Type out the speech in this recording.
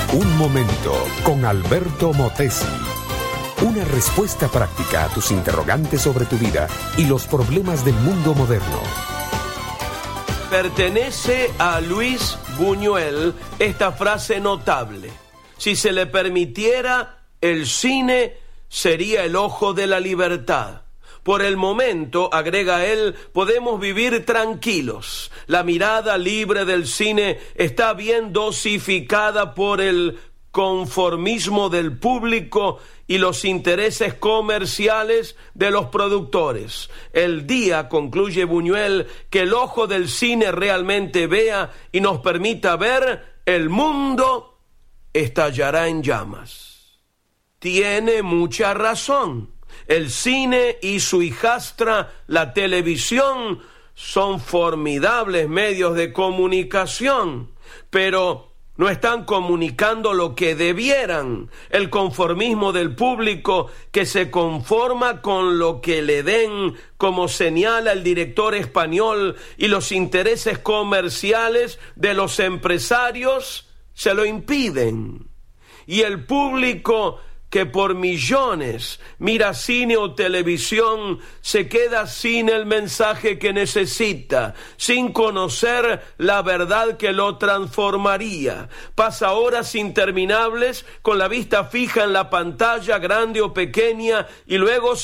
Un momento con Alberto Motesi. Una respuesta práctica a tus interrogantes sobre tu vida y los problemas del mundo moderno. Pertenece a Luis Buñuel esta frase notable: si se le permitiera, el cine sería el ojo de la libertad. Por el momento, agrega él, podemos vivir tranquilos. La mirada libre del cine está bien dosificada por el conformismo del público y los intereses comerciales de los productores. El día, concluye Buñuel, que el ojo del cine realmente vea y nos permita ver, el mundo estallará en llamas. Tiene mucha razón. El cine y su hijastra, la televisión, son formidables medios de comunicación, pero no están comunicando lo que debieran. El conformismo del público, que se conforma con lo que le den, como señala el director español, y los intereses comerciales de los empresarios se lo impiden. Y el público, que por millones mira cine o televisión, se queda sin el mensaje que necesita, sin conocer la verdad que lo transformaría. Pasa horas interminables con la vista fija en la pantalla, grande o pequeña, y luego